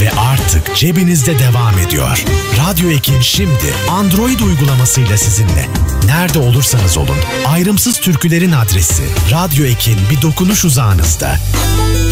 ve artık cebinizde devam ediyor. Radyo Ek'in şimdi Android uygulamasıyla sizinle. Nerede olursanız olun, ayrımsız türkülerin adresi Radyo Ek'in bir dokunuş uzağınızda.